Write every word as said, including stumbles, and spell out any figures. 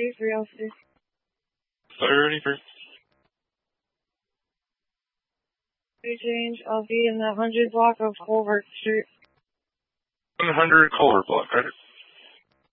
thirty-three oh six. thirty-three. Change, I'll be in the one hundred block of Colbert Street. one hundred Colbert block, right?